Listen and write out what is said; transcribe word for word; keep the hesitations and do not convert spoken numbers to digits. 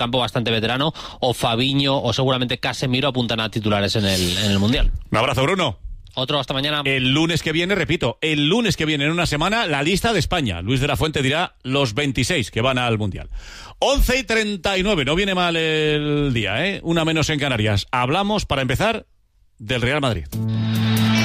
campo bastante veterano, o Fabinho o seguramente Casemiro apuntan a titulares en el, en el Mundial. Un abrazo, Bruno. Otro, hasta mañana. El lunes que viene, repito, el lunes que viene en una semana, la lista de España. Luis de la Fuente dirá los veintiséis que van al Mundial. once y treinta y nueve, no viene mal el día, ¿eh? Una menos en Canarias. Hablamos, para empezar, del Real Madrid.